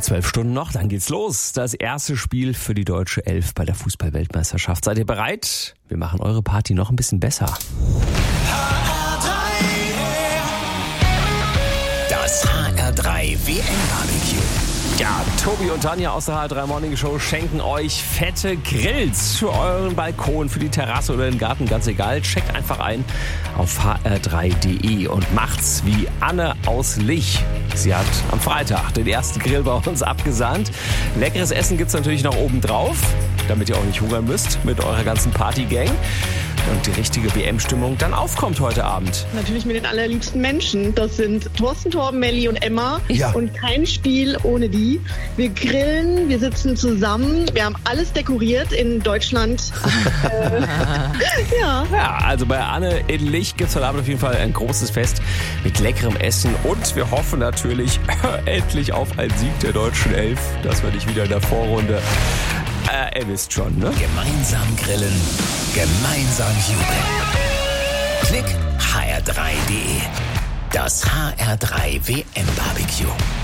12 Stunden noch, dann geht's los. Das erste Spiel für die deutsche Elf bei der Fußball-Weltmeisterschaft. Seid ihr bereit? Wir machen eure Party noch ein bisschen besser. Das HR3 WM-Barbecue. Ja, Tobi und Tanja aus der HR3 Morning Show schenken euch fette Grills für euren Balkon, für die Terrasse oder den Garten, ganz egal. Checkt einfach ein auf hr3.de und macht's wie Anne aus Lich. Sie hat am Freitag den ersten Grill bei uns abgesahnt. Leckeres Essen gibt's natürlich noch oben drauf, damit ihr auch nicht hungern müsst mit eurer ganzen Partygang. Und die richtige WM-Stimmung dann aufkommt heute Abend. Natürlich mit den allerliebsten Menschen. Das sind Thorsten, Torben, Melli und Emma. Ja. Und kein Spiel ohne die. Wir grillen, wir sitzen zusammen. Wir haben alles dekoriert in Deutschland. Ja, also bei Anne in Lich gibt's heute Abend auf jeden Fall ein großes Fest mit leckerem Essen. Und wir hoffen natürlich endlich auf einen Sieg der deutschen Elf. Das wir nicht wieder in der Vorrunde. Ihr wisst schon, ne? Gemeinsam grillen, gemeinsam jubeln. Klick hr3.de. Das HR3 WM-Barbecue.